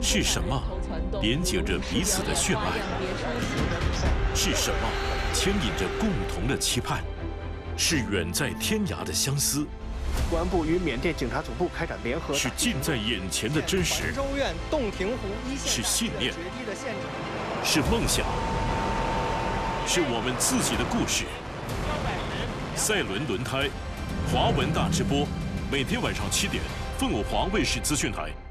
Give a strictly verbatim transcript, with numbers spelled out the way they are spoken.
是什么连接着彼此的血脉？是什么牵引着共同的期盼？是远在天涯的相思。 公安部与缅甸警察总部开展联合， 是近在眼前的真实， 州院洞庭湖一线是信念，是梦想，是我们自己的故事。赛轮轮胎，华文大直播，每天晚上七点，凤凰卫视资讯台。